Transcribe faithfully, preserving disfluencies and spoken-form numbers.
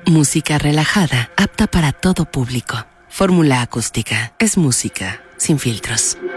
Música relajada, apta para todo público. Fórmula Acústica. Es música sin filtros.